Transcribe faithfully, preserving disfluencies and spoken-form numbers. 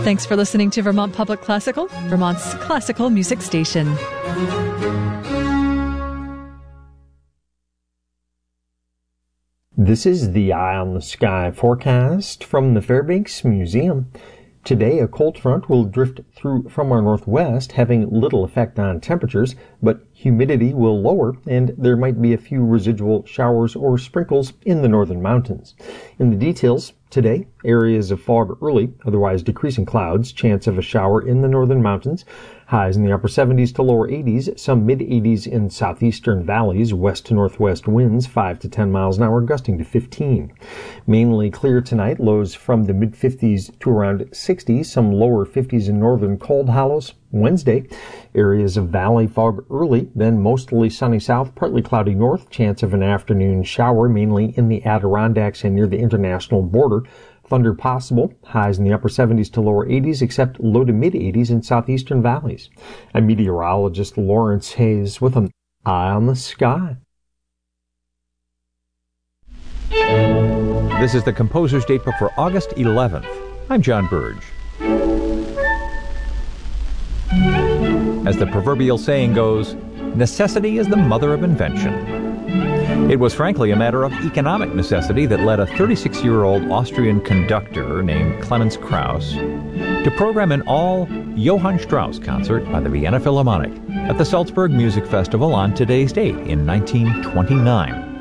Thanks for listening to Vermont Public Classical, Vermont's classical music station. This is the Eye on the Sky forecast from the Fairbanks Museum. Today, a cold front will drift through from our northwest, having little effect on temperatures, but humidity will lower, and there might be a few residual showers or sprinkles in the northern mountains. In the details, today, areas of fog early, otherwise decreasing clouds, chance of a shower in the northern mountains, highs in the upper seventies to lower eighties, some mid-eighties in southeastern valleys, west to northwest winds five to ten miles an hour, gusting to fifteen. Mainly clear tonight, lows from the mid-fifties to around sixty, some lower fifties in northern cold hollows. Wednesday, areas of valley fog early, then mostly sunny south, partly cloudy north, chance of an afternoon shower, mainly in the Adirondacks and near the international border. Thunder possible, highs in the upper seventies to lower eighties, except low to mid-eighties in southeastern valleys. I'm meteorologist Lawrence Hayes with an Eye on the Sky. This is the Composer's Datebook for August eleventh. I'm John Burge. As the proverbial saying goes, necessity is the mother of invention. It was frankly a matter of economic necessity that led a thirty-six-year-old Austrian conductor named Clemens Krauss to program an all Johann Strauss concert by the Vienna Philharmonic at the Salzburg Music Festival on today's date in nineteen twenty-nine.